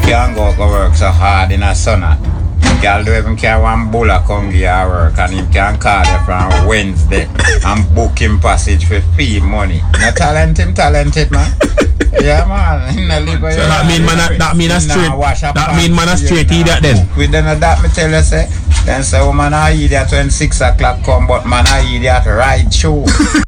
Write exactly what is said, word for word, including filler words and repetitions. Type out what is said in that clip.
can't go to work so hard in a sun. Girl do even carry one bulla come give her work and him can call you from Wednesday and book him passage for fee money. No talent him talented man. Yeah man, him no live So that mean man a, that mean a straight that mean man a straight idiot then. We don't know that me tell you say. Then say woman a idiot when six o'clock come but man a idiot ride show.